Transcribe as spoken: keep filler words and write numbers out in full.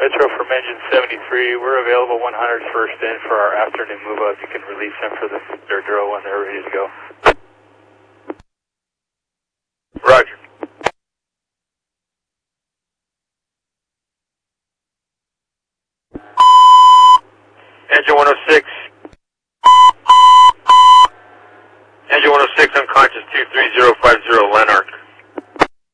Metro from engine seventy-three. We're available one hundred first in for our afternoon move up. You can release them for the, their drill when they're ready to go. Roger. Engine one oh six. Engine one oh six, unconscious two three zero five zero, Lanark.